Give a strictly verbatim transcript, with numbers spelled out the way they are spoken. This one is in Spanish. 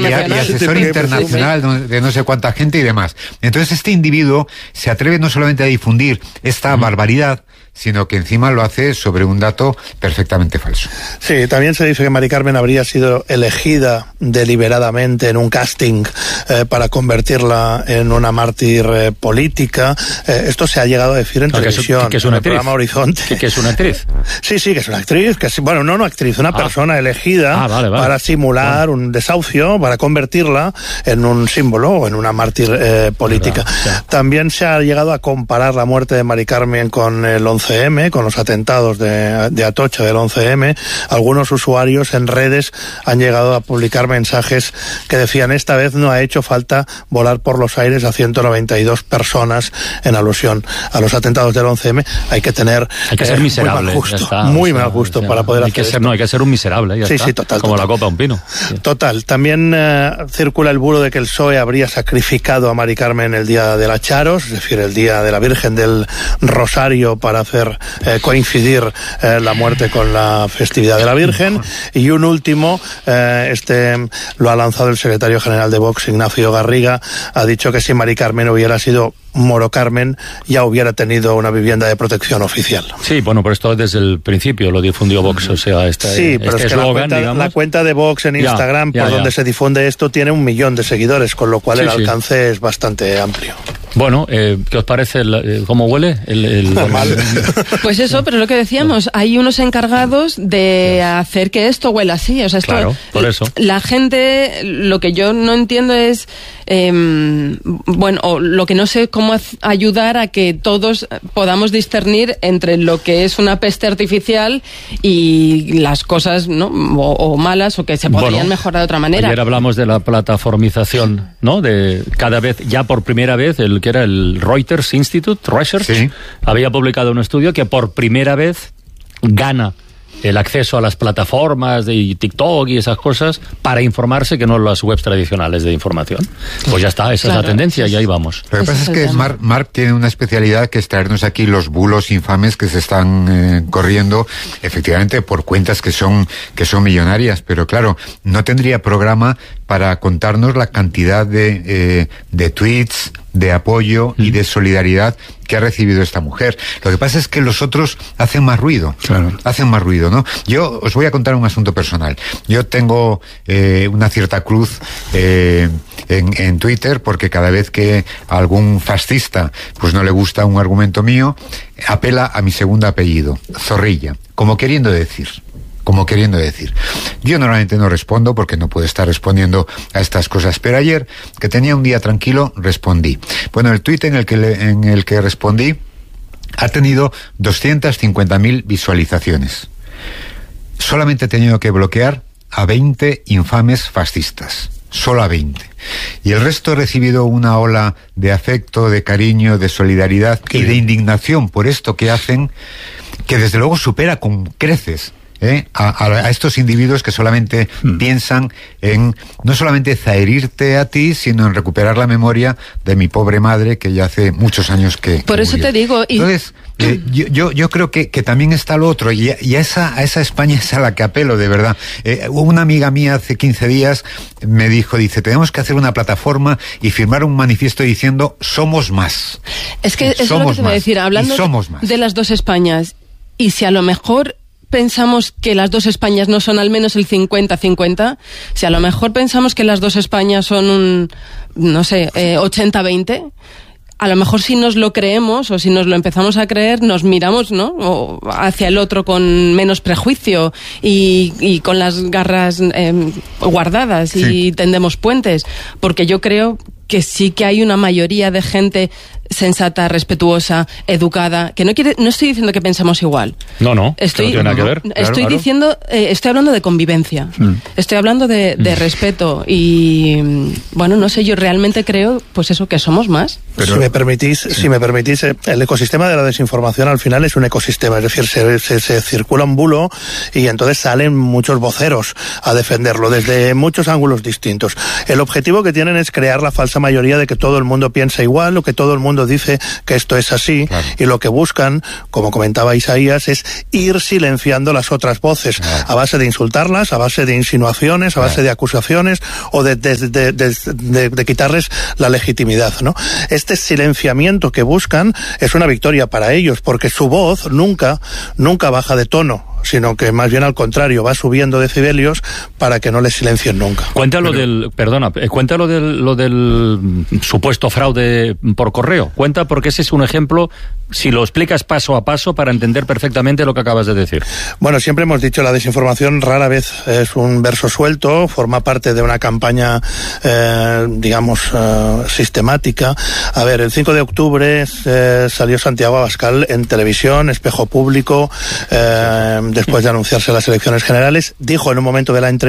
internacional. Y, y asesor sí, internacional sí, sí. de no sé cuánta gente y demás. Entonces este individuo se atreve no solamente a difundir esta mm. barbaridad, sino que encima lo hace sobre un dato perfectamente falso. Sí, también se dice que Mari Carmen habría sido elegida deliberadamente en un casting eh, para convertirla en una mártir eh, política. Eh, esto se ha llegado a decir en no, televisión, que es, que es una en el programa Horizonte. Que, que es una actriz. Sí, sí, que es una actriz, que es, bueno, no una actriz, una ah. persona elegida ah, vale, vale. para simular bueno. un desahucio, para convertirla en un símbolo o en una mártir eh, política. Verdad, sí. También se ha llegado a comparar la muerte de Mari Carmen con el once eme, con los atentados de, de Atocha del once eme. Algunos usuarios en redes han llegado a publicar mensajes que decían: esta vez no ha hecho falta volar por los aires a ciento noventa y dos personas, en alusión a los atentados del once eme. Hay que tener hay que ser eh, miserable, muy mal gusto, está, muy o sea, mal gusto o sea, para poder hay hacer que ser, esto. No, hay que ser un miserable, ya sí, está. Sí, total, como total. la copa de un pino. Sí. Total. También eh, circula el bulo de que el P S O E habría sacrificado a Mari Carmen el día de la Charos, es decir, el día de la Virgen del Rosario, para hacer eh, coincidir eh, la muerte con la festividad de la Virgen. Y un último, eh, este lo ha lanzado el secretario general de Vox, Ignacio Garriga, ha dicho que si Mari Carmen hubiera sido Moro Carmen, ya hubiera tenido una vivienda de protección oficial. Sí, bueno, pero esto desde el principio lo difundió Vox, o sea, este, sí, pero este es que eslogan, la, cuenta, digamos, la cuenta de Vox en ya, Instagram, ya, por ya. donde se difunde esto, tiene un millón de seguidores, con lo cual sí, el sí. alcance es bastante amplio. Bueno, eh, ¿qué os parece? El, eh, ¿Cómo huele? El, el, Mal. Pues eso, pero lo que decíamos, hay unos encargados de hacer que esto huela así. O sea, esto, claro, por eso. La gente, lo que yo no entiendo es, eh, bueno, o lo que no sé cómo ayudar a que todos podamos discernir entre lo que es una peste artificial y las cosas, ¿no? O, o malas, o que se podrían bueno, mejorar de otra manera. Ayer hablamos de la plataformización, ¿no? De cada vez, ya por primera vez, el que era el Reuters Institute Research, sí. había publicado un estudio que por primera vez gana el acceso a las plataformas de TikTok y esas cosas para informarse, que no las webs tradicionales de información. Pues ya está, esa claro, es la tendencia y ahí vamos. Lo que pasa es, es que Mark, Mark tiene una especialidad que es traernos aquí los bulos infames que se están eh, corriendo, efectivamente, por cuentas que son, que son millonarias, pero claro, no tendría programa para contarnos la cantidad de, eh, de tweets, de apoyo mm. y de solidaridad que ha recibido esta mujer. Lo que pasa es que los otros hacen más ruido, claro. hacen más ruido, ¿no? Yo os voy a contar un asunto personal. Yo tengo eh, una cierta cruz eh, en, en Twitter, porque cada vez que a algún fascista pues no le gusta un argumento mío, apela a mi segundo apellido, Zorrilla, como queriendo decir... como queriendo decir. Yo normalmente no respondo porque no puedo estar respondiendo a estas cosas, pero ayer, que tenía un día tranquilo, respondí. Bueno, el tuit en el que, le, en el que respondí ha tenido doscientas cincuenta mil visualizaciones. Solamente he tenido que bloquear a veinte infames fascistas. Solo a veinte. Y el resto he recibido una ola de afecto, de cariño, de solidaridad y de indignación por esto que hacen, que desde luego supera con creces ¿Eh? A, a, a estos individuos que solamente mm. piensan en no solamente zaherirte a ti, sino en recuperar la memoria de mi pobre madre, que ya hace muchos años que, que por eso murió. Te digo y... entonces eh, yo, yo yo creo que, que también está lo otro, y, y a esa a esa España es a la que apelo de verdad. Eh, una amiga mía hace quince días me dijo, dice, tenemos que hacer una plataforma y firmar un manifiesto diciendo somos más. Es que eso es lo que te voy a decir, hablando de, de las dos Españas, y si a lo mejor pensamos que las dos Españas no son al menos el cincuenta cincuenta, si a lo mejor pensamos que las dos Españas son un, no sé, eh, ochenta veinte, a lo mejor si nos lo creemos o si nos lo empezamos a creer, nos miramos, ¿no?, o hacia el otro con menos prejuicio y, y con las garras eh, guardadas y sí. tendemos puentes, porque yo creo que sí que hay una mayoría de gente sensata, respetuosa, educada, que no quiere, no estoy diciendo que pensamos igual. No, no, estoy, no tiene nada que ver. Estoy claro, diciendo, eh, estoy hablando de convivencia, mm. estoy hablando de, de mm. respeto y, bueno, no sé, yo realmente creo, pues eso, que somos más. Pero, si me permitís, sí. si me permitís, el ecosistema de la desinformación al final es un ecosistema, es decir, se, se, se circula un bulo y entonces salen muchos voceros a defenderlo desde muchos ángulos distintos. El objetivo que tienen es crear la falsa mayoría de que todo el mundo piensa igual o que todo el mundo mundo dice que esto es así, claro. Y lo que buscan, como comentaba Isaías, es ir silenciando las otras voces, claro. A base de insultarlas, a base de insinuaciones, a base claro. de acusaciones o de, de, de, de, de, de quitarles la legitimidad, ¿no? Este silenciamiento que buscan es una victoria para ellos, porque su voz nunca, nunca baja de tono, sino que más bien al contrario, va subiendo decibelios para que no les silencien nunca. Cuéntalo Pero... del, perdona, cuéntalo del, lo del supuesto fraude por correo. Cuenta, porque ese es un ejemplo, si lo explicas paso a paso, para entender perfectamente lo que acabas de decir. Bueno, siempre hemos dicho, la desinformación rara vez es un verso suelto, forma parte de una campaña, eh, digamos, eh, sistemática. A ver, el cinco de octubre eh, salió Santiago Abascal en televisión, espejo público, eh, después de anunciarse las elecciones generales, dijo en un momento de la entrevista